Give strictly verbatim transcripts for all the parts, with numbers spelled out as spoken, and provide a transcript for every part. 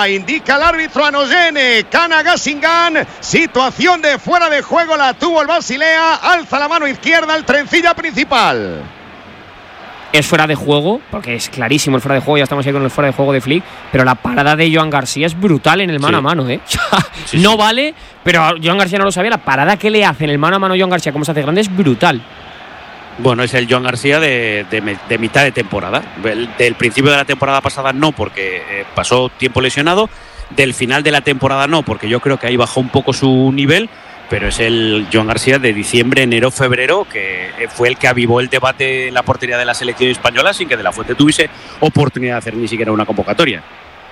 indica el árbitro a Nogene, Canagasingán, situación de fuera de juego, la tuvo el Basilea, alza la mano izquierda al trencilla principal. Es fuera de juego, porque es clarísimo el fuera de juego, ya estamos ahí con el fuera de juego de Flick, pero la parada de Joan García es brutal en el mano sí. a mano, ¿eh? sí, no sí. vale, pero Joan García no lo sabía, la parada que le hace en el mano a mano Joan García, como se hace grande, es brutal. Bueno, es el Joan García de, de, de mitad de temporada. El, del principio de la temporada pasada no, porque eh, pasó tiempo lesionado. Del final de la temporada no, porque yo creo que ahí bajó un poco su nivel. Pero es el Joan García de diciembre, enero, febrero, que fue el que avivó el debate en la portería de la selección española sin que De la Fuente tuviese oportunidad de hacer ni siquiera una convocatoria.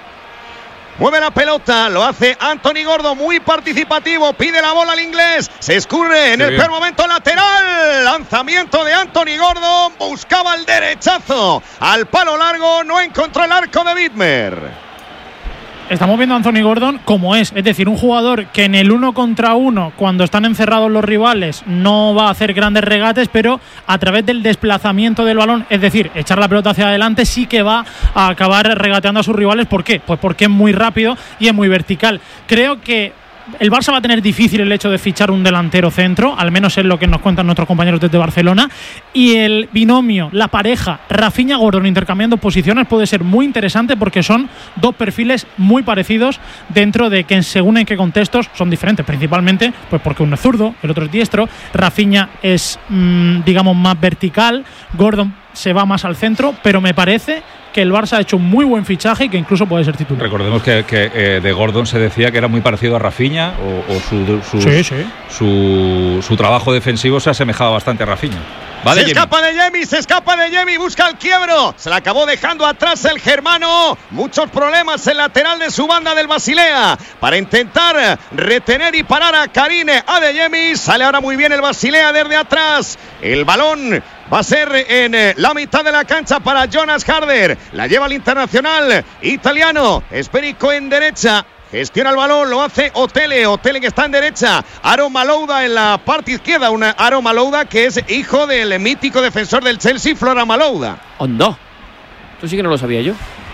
Mueve la pelota, lo hace Anthony Gordon, muy participativo, pide la bola al inglés, se escurre en sí, el peor momento lateral, lanzamiento de Anthony Gordon, buscaba el derechazo al palo largo, no encontró el arco de Widmer. Estamos viendo a Anthony Gordon como es, es decir, un jugador que en el uno contra uno, cuando están encerrados los rivales, no va a hacer grandes regates, pero a través del desplazamiento del balón, es decir, echar la pelota hacia adelante, sí que va a acabar regateando a sus rivales. ¿Por qué? Pues porque es muy rápido y es muy vertical. Creo que el Barça va a tener difícil el hecho de fichar un delantero centro, al menos es lo que nos cuentan nuestros compañeros desde Barcelona, y el binomio, la pareja Rafinha-Gordon intercambiando posiciones puede ser muy interesante porque son dos perfiles muy parecidos dentro de que según en qué contextos son diferentes, principalmente pues porque uno es zurdo, el otro es diestro. Rafinha es mmm, digamos más vertical, Gordon se va más al centro, pero me parece que el Barça ha hecho un muy buen fichaje y que incluso puede ser titular. Recordemos que, que eh, de Gordon se decía que era muy parecido a Rafinha o, o su, su, sí, sí. Su, su trabajo defensivo se asemejaba bastante a Rafinha. Vale, se escapa de Yemi, se escapa de Yemi, busca el quiebro, se la acabó dejando atrás el germano, muchos problemas en lateral de su banda del Basilea para intentar retener y parar a Karine Adeyemi, sale ahora muy bien el Basilea desde atrás, el balón va a ser en la mitad de la cancha para Jonas Harder, la lleva el internacional italiano, Esperico en derecha. Gestiona el balón, lo hace Otele, Otele que está en derecha, Aaron Malouda en la parte izquierda, una Aaron Malouda que es hijo del mítico defensor del Chelsea, Flora Malouda. ¡Oh, no! Esto sí que no lo sabía yo.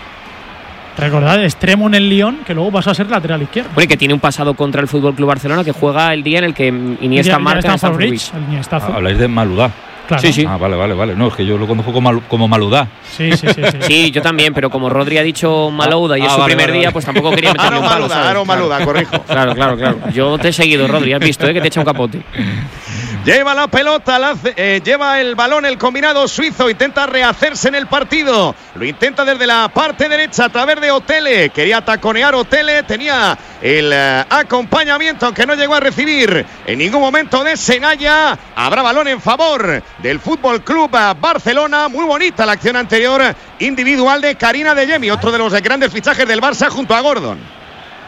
Recordad, extremo en el Lyon, que luego pasó a ser lateral izquierdo. Bueno, y que tiene un pasado contra el F C Barcelona, que juega el día en el que Iniesta marca en Stamford Bridge. Habláis de Malouda. Claro. Sí, sí. Ah, vale, vale, vale. No, es que yo lo conozco como, como Malouda. Sí, sí, sí, sí. Sí, yo también, pero como Rodri ha dicho Malouda y ah, es su vale, primer vale, día, vale. pues tampoco quería meterle un palo. Aaron Malouda, corrijo. Claro, claro, claro. Yo te he seguido, Rodri, has visto, ¿eh? Que te echa un capote. Lleva la pelota, la, eh, lleva el balón el combinado suizo, intenta rehacerse en el partido, lo intenta desde la parte derecha a través de Otele, quería taconear Otele, tenía el eh, acompañamiento que no llegó a recibir en ningún momento de Senaya. Habrá balón en favor del Fútbol Club Barcelona, muy bonita la acción anterior individual de Karine Adeyemi, otro de los grandes fichajes del Barça junto a Gordon.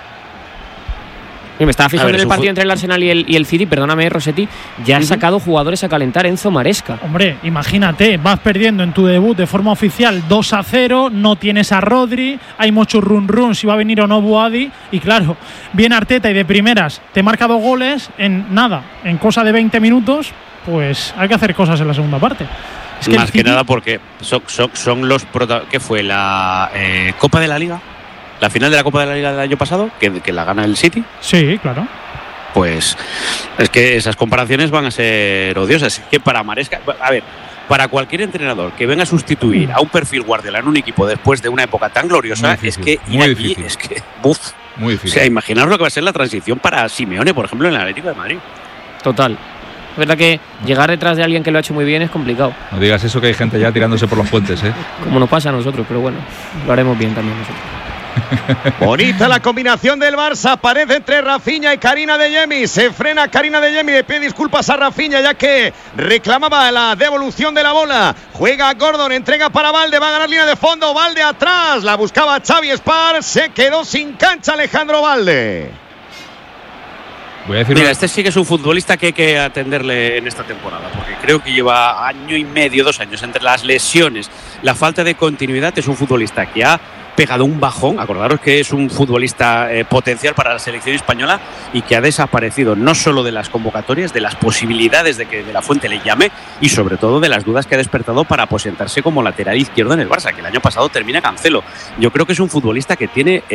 Y me estaba fijando ver, en el partido fu- entre el Arsenal y el, y el City, perdóname, Rossetti, ya han Uh-huh. sacado jugadores a calentar. Enzo Maresca. Hombre, imagínate, vas perdiendo en tu debut de forma oficial dos a cero, no tienes a Rodri, hay mucho run run si va a venir o no Boadi, y claro, viene Arteta y de primeras te marca dos goles en nada, en cosa de veinte minutos, pues hay que hacer cosas en la segunda parte. Es que Más City, que nada porque son, son, son los prota- ¿qué fue? La eh, Copa de la Liga, la final de la Copa de la Liga del año pasado, que, que la gana el City. Sí, claro. Pues es que esas comparaciones van a ser odiosas. Es que para Maresca, a ver, para cualquier entrenador que venga a sustituir a un perfil Guardiola en un equipo después de una época tan gloriosa, es que ir muy aquí, difícil. es que, buf. Muy O difícil. sea, imaginaros lo que va a ser la transición para Simeone, por ejemplo, en el Atlético de Madrid. Total. Es verdad que llegar detrás de alguien que lo ha hecho muy bien es complicado. No digas eso, que hay gente ya tirándose por los puentes, ¿eh? Como nos pasa a nosotros, pero bueno, lo haremos bien también nosotros. Bonita la combinación del Barça, aparece entre Rafinha y Karine Adeyemi, se frena Karine Adeyemi, le pide disculpas a Rafinha ya que reclamaba la devolución de la bola, juega Gordon, entrega para Valde, va a ganar línea de fondo, Valde atrás, la buscaba Xavi Spar, se quedó sin cancha Alejandro Valde. Voy a decir Mira, una... este sí que es un futbolista que hay que atenderle en esta temporada, porque creo que lleva año y medio, dos años, entre las lesiones, la falta de continuidad. Es un futbolista que ha pegado un bajón. Acordaros que es un futbolista eh, potencial para la selección española y que ha desaparecido no solo de las convocatorias, de las posibilidades de que De la Fuente le llame y sobre todo de las dudas que ha despertado para aposentarse como lateral izquierdo en el Barça, que el año pasado termina Cancelo. Yo creo que es un futbolista que tiene